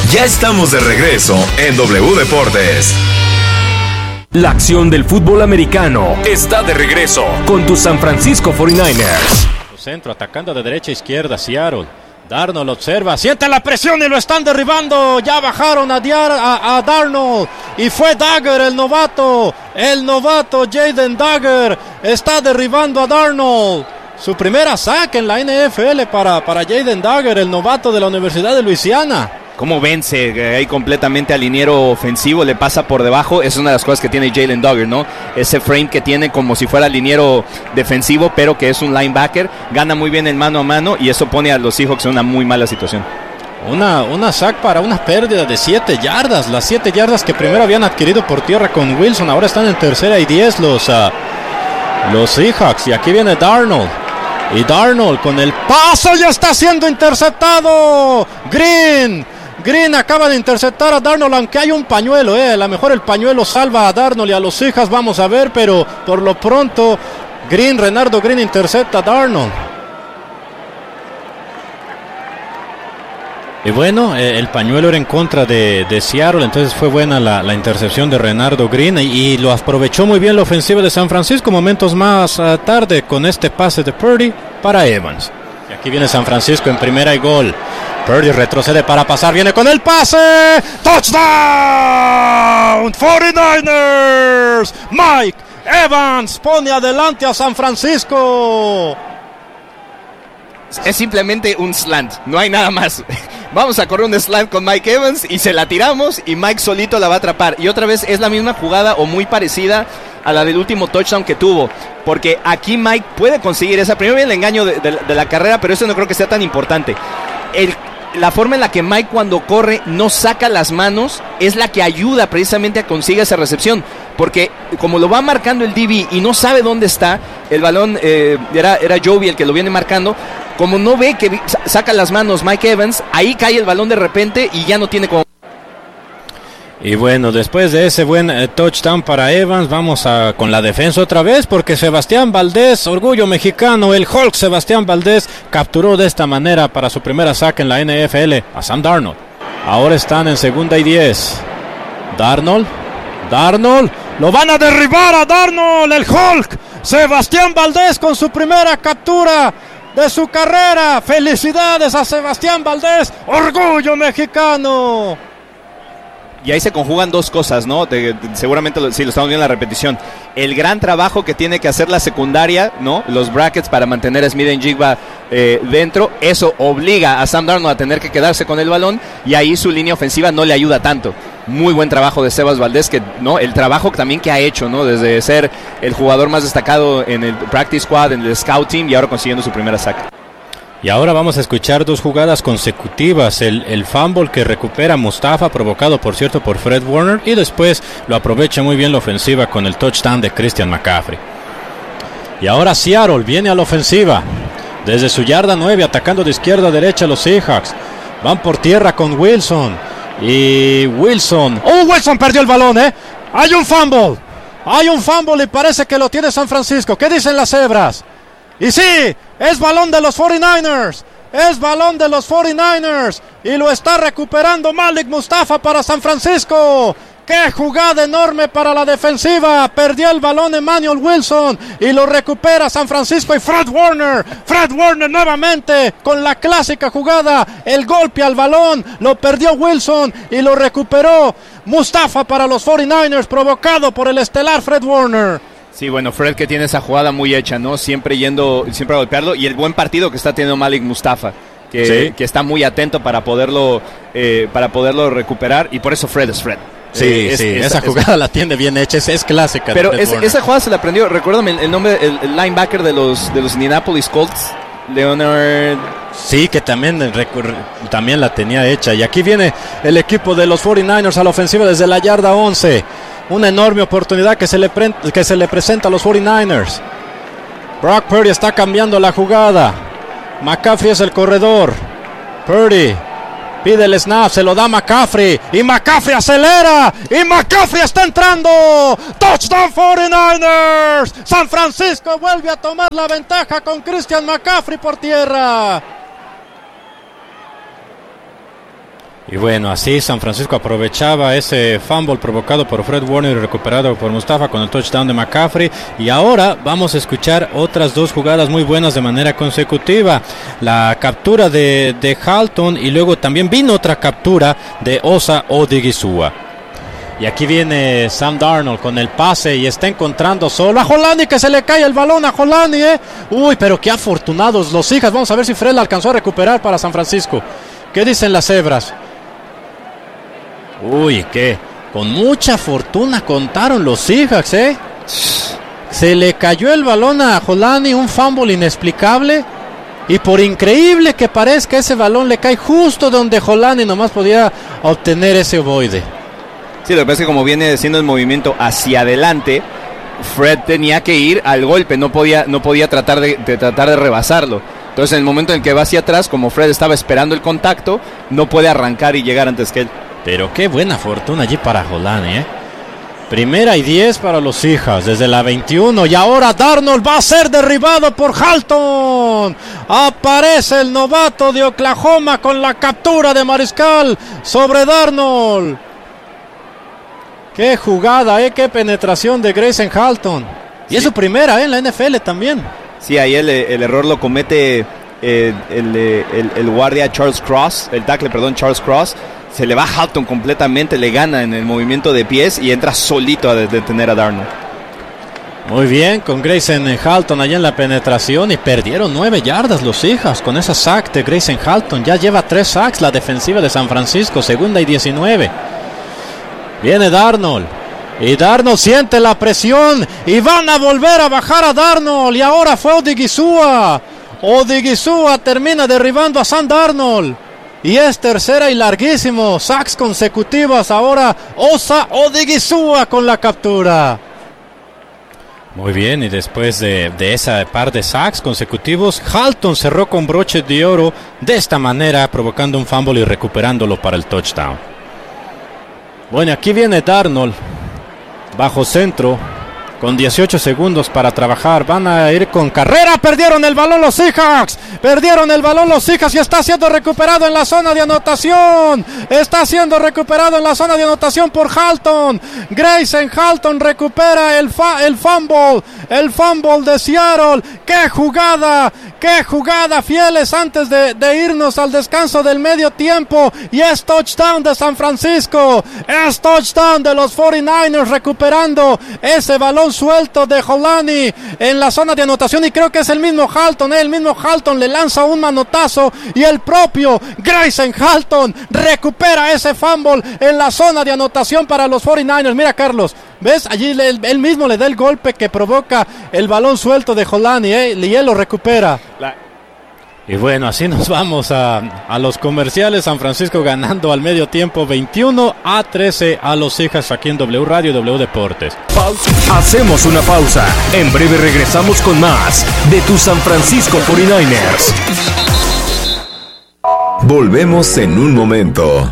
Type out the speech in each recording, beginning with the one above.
Ya estamos de regreso en W Deportes. La acción del fútbol americano está de regreso con tus San Francisco 49ers. Centro atacando de derecha a izquierda, Seattle. Darnold observa, siente la presión y lo están derribando. Ya bajaron a Darnold. Y fue Dagger, el novato Jaden Dagger. Está derribando a Darnold. Su primera sack en la NFL para Jaden Dagger, el novato de la Universidad de Luisiana. Cómo vence ahí completamente al liniero ofensivo, le pasa por debajo. Es una de las cosas que tiene Jalen Duggar, ¿no? Ese frame que tiene como si fuera liniero defensivo, pero que es un linebacker. Gana muy bien el mano a mano y eso pone a los Seahawks en una muy mala situación. Una sack para una pérdida de 7 yardas. Las 7 yardas que primero habían adquirido por tierra con Wilson. Ahora están en 3rd y 10 los Seahawks. Y aquí viene Darnold. Y Darnold con el paso ya está siendo interceptado. Green acaba de interceptar a Darnold, aunque hay un pañuelo, a lo mejor el pañuelo salva a Darnold y a los Seahawks, vamos a ver, pero por lo pronto Renardo Green intercepta a Darnold. Y bueno, el pañuelo era en contra de Seattle, entonces fue buena la intercepción de Renardo Green y lo aprovechó muy bien la ofensiva de San Francisco momentos más tarde con este pase de Purdy para Evans. Y aquí viene San Francisco en primera y gol. Purdy retrocede para pasar, viene con el pase. ¡Touchdown! 49ers. Mike Evans pone adelante a San Francisco. Es simplemente un slant, no hay nada más. Vamos a correr un slant con Mike Evans y se la tiramos y Mike solito la va a atrapar. Y otra vez es la misma jugada o muy parecida a la del último touchdown que tuvo. Porque aquí Mike puede conseguir esa. Primero viene el engaño de la carrera, pero eso no creo que sea tan importante. La forma en la que Mike cuando corre no saca las manos es la que ayuda precisamente a conseguir esa recepción. Porque como lo va marcando el DB y no sabe dónde está, el balón era Joby el que lo viene marcando. Como no ve que saca las manos Mike Evans, ahí cae el balón de repente y ya no tiene como... Y bueno, después de ese buen touchdown para Evans, vamos con la defensa otra vez, porque Sebastián Valdés, orgullo mexicano, el Hulk Sebastián Valdés, capturó de esta manera para su primera sack en la NFL a Sam Darnold. Ahora están en 2nd y 10. Darnold, lo van a derribar a Darnold, el Hulk Sebastián Valdés con su primera captura de su carrera. Felicidades a Sebastián Valdés, orgullo mexicano. Y ahí se conjugan dos cosas, ¿no? Seguramente sí lo estamos viendo en la repetición. El gran trabajo que tiene que hacer la secundaria, ¿no? Los brackets para mantener a Smith-Njigba dentro. Eso obliga a Sam Darnold a tener que quedarse con el balón. Y ahí su línea ofensiva no le ayuda tanto. Muy buen trabajo de Sebas Valdés, ¿no? El trabajo también que ha hecho, ¿no? Desde ser el jugador más destacado en el practice squad, en el scout team y ahora consiguiendo su primera sack. Y ahora vamos a escuchar 2 jugadas consecutivas. El fumble que recupera Mustafa, provocado por cierto por Fred Warner, y después lo aprovecha muy bien la ofensiva con el touchdown de Christian McCaffrey. Y ahora Seattle viene a la ofensiva desde su yarda 9, atacando de izquierda a derecha los Seahawks. Van por tierra con Wilson. Y Wilson perdió el balón, Hay un fumble y parece que lo tiene San Francisco. ¿Qué dicen las cebras? Y sí, es balón de los 49ers. Y lo está recuperando Malik Mustafa para San Francisco. ¡Qué jugada enorme para la defensiva! Perdió el balón Emmanuel Wilson y lo recupera San Francisco y Fred Warner nuevamente con la clásica jugada. El golpe al balón, lo perdió Wilson y lo recuperó Mustafa para los 49ers, provocado por el estelar Fred Warner. Sí, bueno, Fred que tiene esa jugada muy hecha, ¿no? Siempre a golpearlo, y el buen partido que está teniendo Malik Mustafa, que está muy atento para poderlo recuperar, y por eso Fred es Fred. Esa jugada la tiene bien hecha, es clásica. Pero esa jugada se la aprendió, recuérdame el nombre, el linebacker de los Indianapolis Colts, Leonard. Sí, que también la tenía hecha. Y aquí viene el equipo de los 49ers a la ofensiva desde la yarda 11. Una enorme oportunidad que se le presenta a los 49ers. Brock Purdy está cambiando la jugada. McCaffrey es el corredor. Purdy pide el snap, se lo da McCaffrey. Y McCaffrey acelera. Y McCaffrey está entrando. Touchdown 49ers. San Francisco vuelve a tomar la ventaja con Christian McCaffrey por tierra. Y bueno, así San Francisco aprovechaba ese fumble provocado por Fred Warner y recuperado por Mustafa con el touchdown de McCaffrey. Y ahora vamos a escuchar otras dos jugadas muy buenas de manera consecutiva. La captura de Halton y luego también vino otra captura de Osa Odigizua. Y aquí viene Sam Darnold con el pase y está encontrando solo a Holani, que se le cae el balón a Holani, Uy, pero qué afortunados los Seahawks. Vamos a ver si Fred la alcanzó a recuperar para San Francisco. ¿Qué dicen las cebras? Uy, que con mucha fortuna contaron los Seahawks, Se le cayó el balón a Holani, un fumble inexplicable. Y por increíble que parezca, ese balón le cae justo donde Holani nomás podía obtener ese ovoide. Sí, lo que pasa es que como viene haciendo el movimiento hacia adelante, Fred tenía que ir al golpe, no podía tratar de rebasarlo. Entonces en el momento en el que va hacia atrás, como Fred estaba esperando el contacto, no puede arrancar y llegar antes que él. Pero qué buena fortuna allí para Holani, Primera y 10 para los Seahawks desde la 21. Y ahora Darnold va a ser derribado por Halton. Aparece el novato de Oklahoma con la captura de Mariscal sobre Darnold. Qué jugada, qué penetración de Grayson Halton. Y es su primera en la NFL también. Sí, ahí el error lo comete el guardia Charles Cross, el tackle, Charles Cross. Se le va a Halton completamente, le gana en el movimiento de pies y entra solito a detener a Darnold. Muy bien, con Grayson Halton allá en la penetración y perdieron 9 yardas los Seahawks con esa sack de Grayson Halton. Ya lleva 3 sacks la defensiva de San Francisco, segunda y 19. Viene Darnold. Y Darnold siente la presión y van a volver a bajar a Darnold. Y ahora fue Odigizua. Odigizua termina derribando a Sam Darnold. Y es tercera y larguísimo. Sacks consecutivas. Ahora Osa Odigizua con la captura. Muy bien, y después de esa par de sacks consecutivos, Halton cerró con broche de oro de esta manera, provocando un fumble y recuperándolo para el touchdown. Bueno, aquí viene Darnold bajo centro con 18 segundos para trabajar. Van a ir con carrera. Perdieron el balón los Seahawks. Y está siendo recuperado en la zona de anotación. Por Halton. Grayson Halton recupera el fumble. El fumble de Seattle. ¡Qué jugada! Fieles antes de irnos al descanso del medio tiempo. Y es touchdown de San Francisco. Es touchdown de los 49ers recuperando ese balón suelto de Holani en la zona de anotación, y creo que es el mismo Halton le lanza un manotazo y el propio Grayson Halton recupera ese fumble en la zona de anotación para los 49ers. Mira, Carlos, ¿ves? Allí él mismo le da el golpe que provoca el balón suelto de Holani, y él lo recupera. Y bueno, así nos vamos a los comerciales. San Francisco ganando al medio tiempo 21-13 a los Seahawks aquí en W Radio y W Deportes. Hacemos una pausa. En breve regresamos con más de tu San Francisco 49ers. Volvemos en un momento.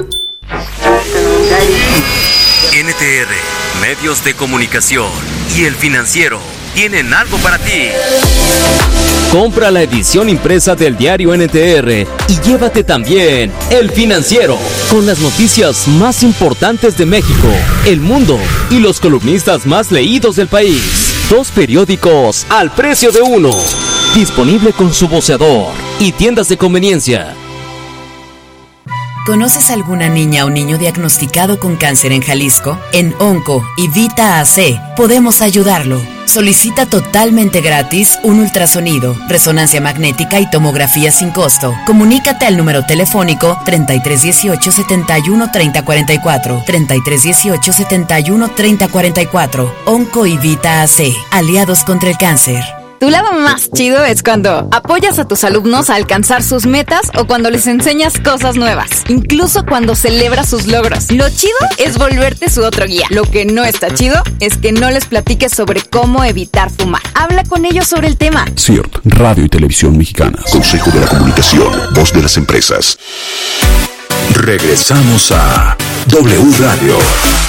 NTR, Medios de Comunicación y El Financiero tienen algo para ti. Compra la edición impresa del diario NTR y llévate también El Financiero, con las noticias más importantes de México, el mundo y los columnistas más leídos del país. 2 periódicos al precio de uno. Disponible con su voceador y tiendas de conveniencia. ¿Conoces alguna niña o niño diagnosticado con cáncer en Jalisco? En Onco y Vita AC podemos ayudarlo. Solicita totalmente gratis un ultrasonido, resonancia magnética y tomografía sin costo. Comunícate al número telefónico 3318 71 3044, 3318 71 3044. Onco y Vita AC, aliados contra el cáncer. Tu lado más chido es cuando apoyas a tus alumnos a alcanzar sus metas o cuando les enseñas cosas nuevas, incluso cuando celebras sus logros. Lo chido es volverte su otro guía. Lo que no está chido es que no les platiques sobre cómo evitar fumar. Habla con ellos sobre el tema. CIRT, Radio y Televisión Mexicanas. Consejo de la Comunicación, voz de las empresas. Regresamos a W Radio.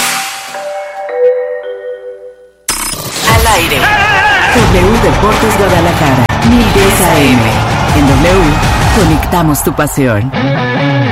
Al aire. W Deportes Guadalajara, 1010 AM. En W, conectamos tu pasión.